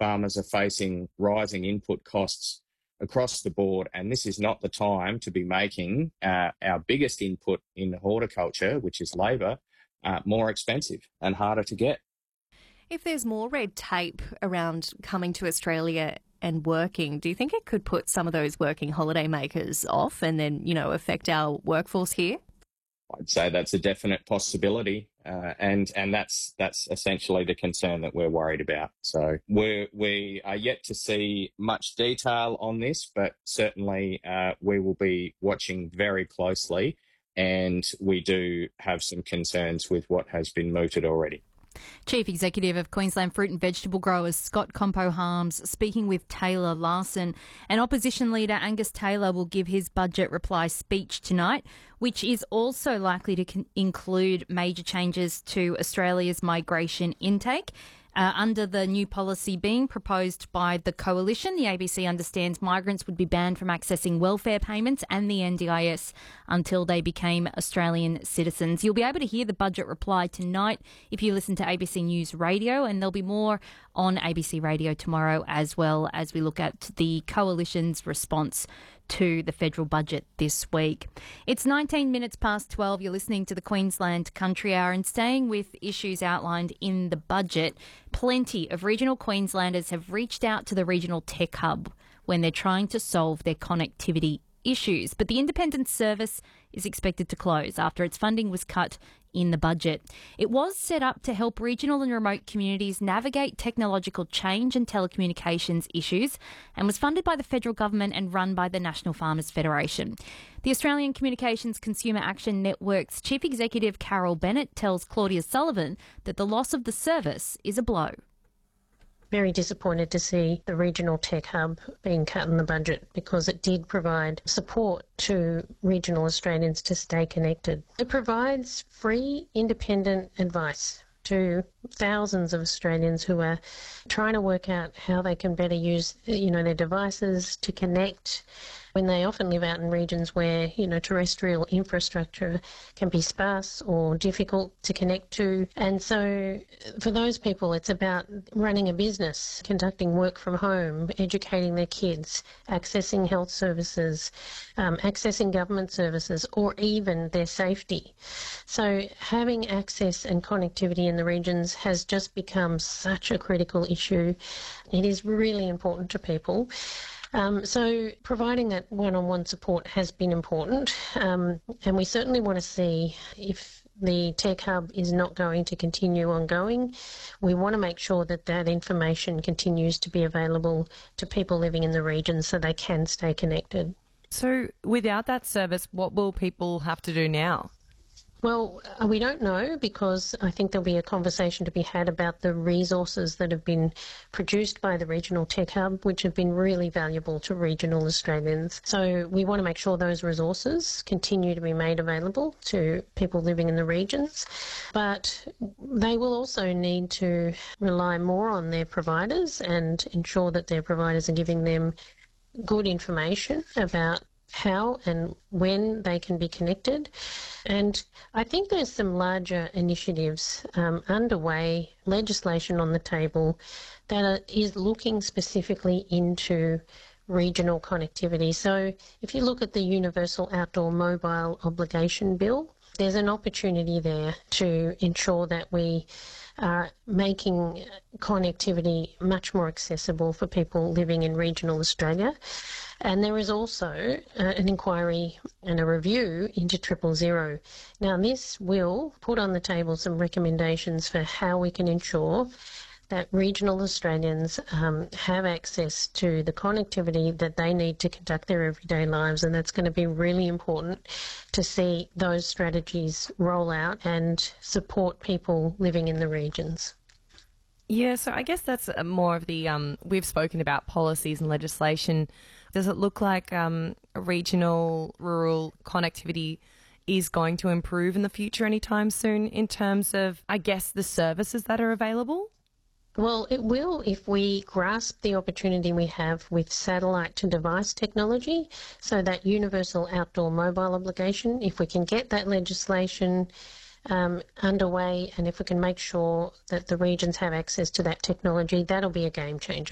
farmers are facing rising input costs across the board, and this is not the time to be making our biggest input in horticulture, which is labour, more expensive and harder to get. If there's more red tape around coming to Australia and working, do you think it could put some of those working holiday makers off and then, affect our workforce here? I'd say that's a definite possibility, and that's essentially the concern that we're worried about. So we are yet to see much detail on this, but certainly we will be watching very closely, and we do have some concerns with what has been mooted already. Chief Executive of Queensland Fruit and Vegetable Growers, Scott Compo-Harms, speaking with Taylor Larson. And Opposition Leader Angus Taylor will give his budget reply speech tonight, which is also likely to include major changes to Australia's migration intake. Under the new policy being proposed by the Coalition, the ABC understands migrants would be banned from accessing welfare payments and the NDIS until they became Australian citizens. You'll be able to hear the budget reply tonight if you listen to ABC News Radio, and there'll be more on ABC Radio tomorrow as well as we look at the Coalition's response to the federal budget this week. It's 19 minutes past 12. You're listening to the Queensland Country Hour, and staying with issues outlined in the budget, plenty of regional Queenslanders have reached out to the Regional Tech Hub when they're trying to solve their connectivity issues. But the independent service is expected to close after its funding was cut in the budget. It was set up to help regional and remote communities navigate technological change and telecommunications issues, and was funded by the federal government and run by the National Farmers Federation. The Australian Communications Consumer Action Network's Chief Executive Carol Bennett tells Claudia Sullivan that the loss of the service is a blow. Very disappointed to see the Regional Tech Hub being cut in the budget, because it did provide support to regional Australians to stay connected. It provides free, independent advice to thousands of Australians who are trying to work out how they can better use, their devices to connect, when they often live out in regions where, terrestrial infrastructure can be sparse or difficult to connect to. And so for those people, it's about running a business, conducting work from home, educating their kids, accessing health services, accessing government services, or even their safety. So having access and connectivity in the regions has just become such a critical issue. It is really important to people. So providing that one-on-one support has been important, and we certainly want to see, if the Tech Hub is not going to continue ongoing, we want to make sure that that information continues to be available to people living in the region so they can stay connected. So without that service, what will people have to do now? Well, we don't know, because I think there'll be a conversation to be had about the resources that have been produced by the Regional Tech Hub, which have been really valuable to regional Australians. So we want to make sure those resources continue to be made available to people living in the regions. But they will also need to rely more on their providers and ensure that their providers are giving them good information about how and when they can be connected. And I think there's some larger initiatives underway, legislation on the table that is looking specifically into regional connectivity. So if you look at the Universal Outdoor Mobile Obligation Bill, there's an opportunity there to ensure that we are making connectivity much more accessible for people living in regional Australia. And there is also an inquiry and a review into 000. Now, this will put on the table some recommendations for how we can ensure that regional Australians have access to the connectivity that they need to conduct their everyday lives, and that's going to be really important to see those strategies roll out and support people living in the regions. Yeah, so I guess that's more of the, we've spoken about policies and legislation. Does it look like regional rural connectivity is going to improve in the future anytime soon in terms of, I guess, the services that are available? Well, it will if we grasp the opportunity we have with satellite to device technology. So that universal outdoor mobile obligation, if we can get that legislation underway, and if we can make sure that the regions have access to that technology, that'll be a game changer.